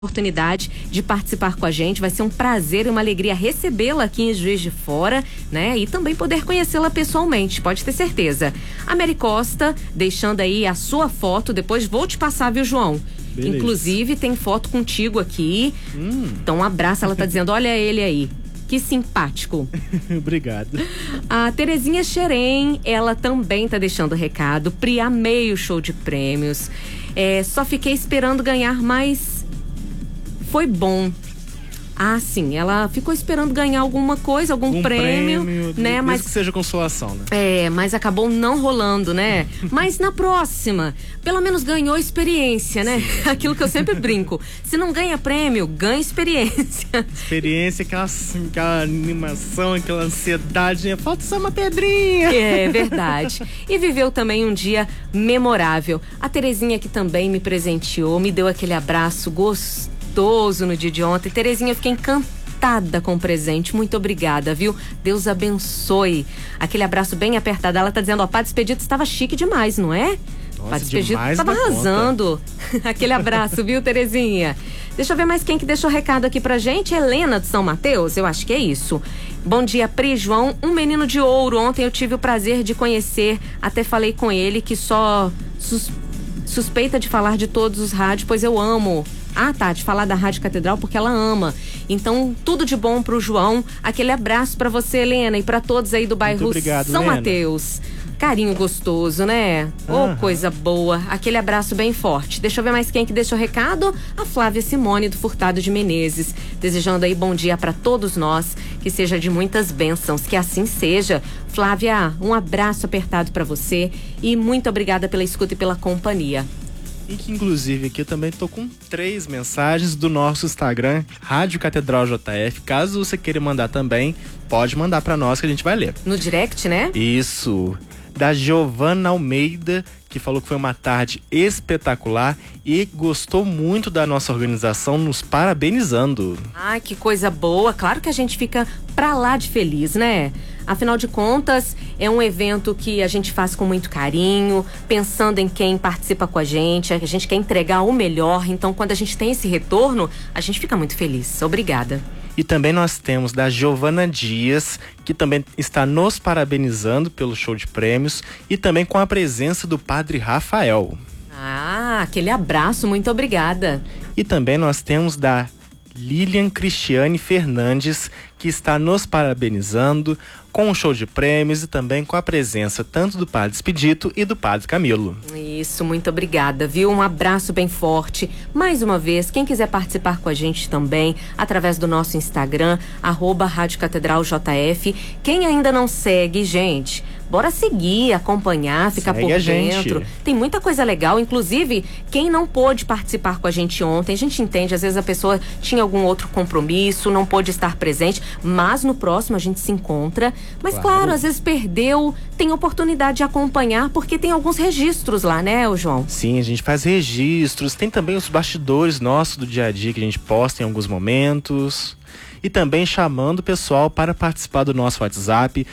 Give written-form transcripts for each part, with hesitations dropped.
oportunidade de participar com a gente. Vai ser um prazer e uma alegria recebê-la aqui em Juiz de Fora, né? E também poder conhecê-la pessoalmente, pode ter certeza. A Mary Costa, deixando aí a sua foto, depois vou te passar, viu, João? Beleza. Inclusive, tem foto contigo aqui. Então, um abraço. Ela tá dizendo, olha ele aí. Que simpático. Obrigado. A Terezinha Xerém, ela também tá deixando recado. Pri, amei o show de prêmios. Só fiquei esperando ganhar, mas foi bom. Ah, sim, ela ficou esperando ganhar alguma coisa, algum prêmio, né? Mas que seja consolação, né? Mas acabou não rolando, né? Mas na próxima, pelo menos ganhou experiência, né? Sim. Aquilo que eu sempre brinco. Se não ganha prêmio, ganha experiência. Experiência, aquela animação, aquela ansiedade, né? Falta só uma pedrinha. É verdade. E viveu também um dia memorável. A Terezinha que também me presenteou, me deu aquele abraço gostoso no dia de ontem. Terezinha, eu fiquei encantada com o presente. Muito obrigada, viu? Deus abençoe. Aquele abraço bem apertado. Ela tá dizendo, ó, Padre Expedito estava chique demais, não é? Nossa, Padre Expedito estava arrasando. Aquele abraço, viu, Terezinha? Deixa eu ver mais quem que deixou recado aqui pra gente. Helena de São Mateus, eu acho que é isso. Bom dia, Pri, João, um menino de ouro. Ontem eu tive o prazer de conhecer, até falei com ele que só suspeita de falar de todos os rádios, pois eu amo. Ah, tá, de falar da Rádio Catedral porque ela ama. Então, tudo de bom pro João. Aquele abraço pra você, Helena, e pra todos aí do bairro São Mateus. Carinho gostoso, né? Oh, coisa boa. Aquele abraço bem forte. Deixa eu ver mais quem que deixou recado. A Flávia Simone do Furtado de Menezes. Desejando aí bom dia pra todos nós. Que seja de muitas bênçãos. Que assim seja. Flávia, um abraço apertado pra você. E muito obrigada pela escuta e pela companhia. E que inclusive aqui eu também tô com 3 mensagens do nosso Instagram, Rádio Catedral JF. Caso você queira mandar também, pode mandar pra nós que a gente vai ler. No direct, né? Isso. Da Giovana Almeida, que falou que foi uma tarde espetacular e gostou muito da nossa organização, nos parabenizando. Ah, que coisa boa. Claro que a gente fica pra lá de feliz, né? Afinal de contas, é um evento que a gente faz com muito carinho, pensando em quem participa com a gente quer entregar o melhor. Então, quando a gente tem esse retorno, a gente fica muito feliz. Obrigada. E também nós temos da Giovana Dias, que também está nos parabenizando pelo show de prêmios e também com a presença do Padre Rafael. Ah, aquele abraço, muito obrigada. E também nós temos da Lilian Cristiane Fernandes, que está nos parabenizando com o show de prêmios e também com a presença tanto do Padre Expedito e do Padre Camilo. Isso, muito obrigada, viu? Um abraço bem forte. Mais uma vez, quem quiser participar com a gente também, através do nosso Instagram, @Rádio Catedral JF. Quem ainda não segue, gente, bora seguir, acompanhar, ficar por dentro. Tem muita coisa legal, inclusive quem não pôde participar com a gente ontem, a gente entende, às vezes a pessoa tinha algum outro compromisso, não pôde estar presente, mas no próximo a gente se encontra. Mas claro, às vezes perdeu, tem oportunidade de acompanhar, porque tem alguns registros lá, né, João? Sim, a gente faz registros, tem também os bastidores nossos do dia a dia que a gente posta em alguns momentos. E também chamando o pessoal para participar do nosso WhatsApp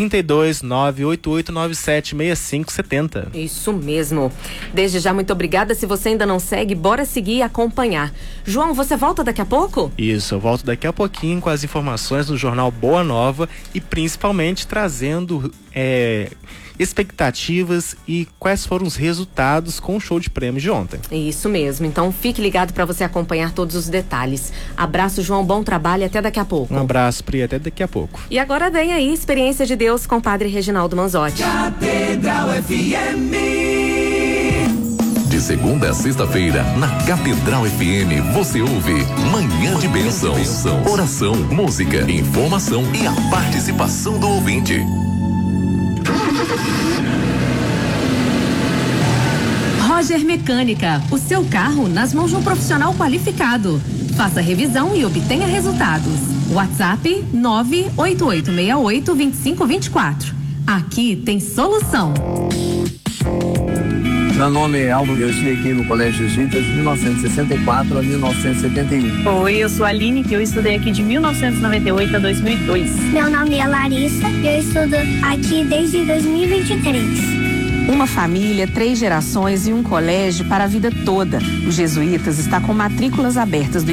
32988976570. Isso mesmo. Desde já, muito obrigada. Se você ainda não segue, bora seguir e acompanhar. João, você volta daqui a pouco? Isso, eu volto daqui a pouquinho com as informações do jornal Boa Nova e principalmente trazendo expectativas e quais foram os resultados com o show de prêmios de ontem. Isso mesmo, então fique ligado para você acompanhar todos os detalhes. Abraço, João, bom trabalho e até daqui a pouco. Um abraço, Pri, até daqui a pouco. E agora vem aí, Experiência de Deus com o Padre Reginaldo Manzotti. Catedral FM. De segunda a sexta-feira, na Catedral FM, você ouve Manhã de Bênçãos, oração, música, informação e a participação do ouvinte. Roger Mecânica, o seu carro nas mãos de um profissional qualificado. Faça revisão e obtenha resultados. WhatsApp 98868-2524. Aqui tem solução. Meu nome é Aldo, eu estudei aqui no Colégio Jesuítas de 1964 a 1971. Oi, eu sou a Aline, que eu estudei aqui de 1998 a 2002. Meu nome é Larissa e eu estudo aqui desde 2023. Uma família, 3 gerações e um colégio para a vida toda. Os Jesuítas está com matrículas abertas do